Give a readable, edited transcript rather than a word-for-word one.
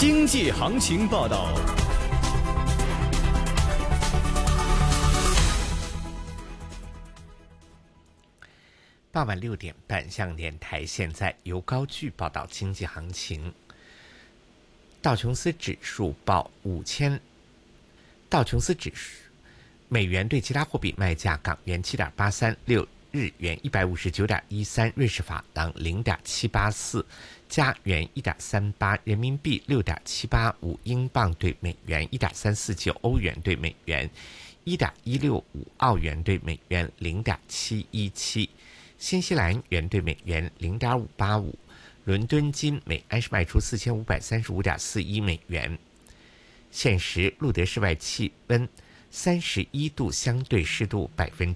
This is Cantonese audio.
经济行情报道。 傍晚6点半，香港电台现在由高炬报道经济行情。道琼斯指数报道琼斯指数美元对其他货币卖价：港元7.836，日元159.13，瑞士法郎0.784，加元1.38，人民币6.785，英镑对美元1.349，欧元对美元1.165，澳元对美元0.717，新西兰元对美元0.585，伦敦金每安士卖出4535.41美元。现时路德室外气温31度，相对湿度